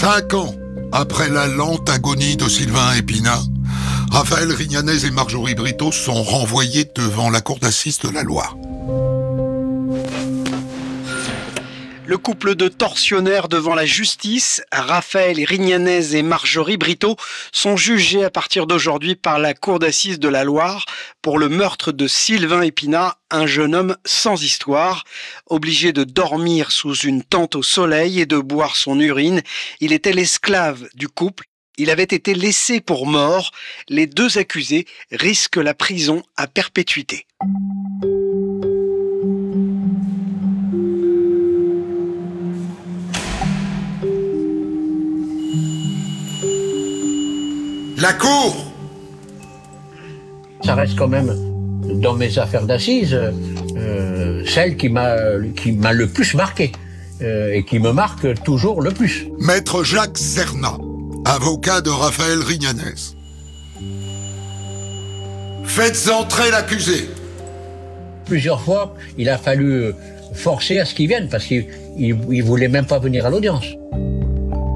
5 ans après la lente agonie de Sylvain Épinat, Raphaël Rignanez et Marjorie Brito sont renvoyés devant la cour d'assises de la Loire. Le couple de tortionnaires devant la justice, Raphaël Rignanez et Marjorie Brito, sont jugés à partir d'aujourd'hui par la cour d'assises de la Loire pour le meurtre de Sylvain Épinat, un jeune homme sans histoire. Obligé de dormir sous une tente au soleil et de boire son urine, il était l'esclave du couple. Il avait été laissé pour mort. Les deux accusés risquent la prison à perpétuité. La cour! Ça reste quand même, dans mes affaires d'assises, celle qui m'a le plus marqué et qui me marque toujours le plus. Maître Jacques Zernat, avocat de Raphaël Rignanez. Faites entrer l'accusé. Plusieurs fois, il a fallu forcer à ce qu'il vienne parce qu'il voulait même pas venir à l'audience.